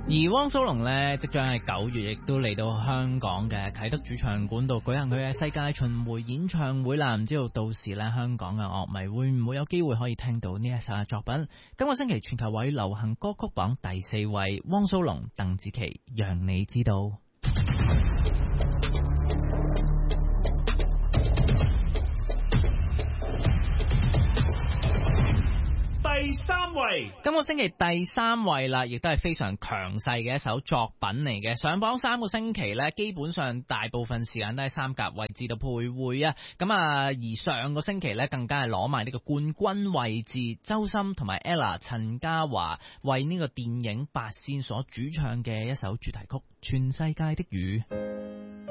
而汪蘇泷呢，即將喺9月亦都嚟到香港嘅啟德主場館度舉行佢嘅世界巡迴演唱會啦。唔知道到時呢，香港嘅樂迷會唔會有機會可以聽到呢一首嘅作品？今個星期全球位流行歌曲榜第4位，汪蘇泷、鄧紫棋，讓你知道。 第3位， 今個星期第3位啦，亦都係非常強勢嘅一首作品嚟嘅。上榜3個星期呢，基本上大部分時間都係3甲位置度徘徊啊。咁啊，而上個星期呢，更加係攞埋呢個冠軍位置。周深同埋 Ella 陳嘉華為呢個電影《八仙》所主唱嘅一首主題曲《全世界的雨》。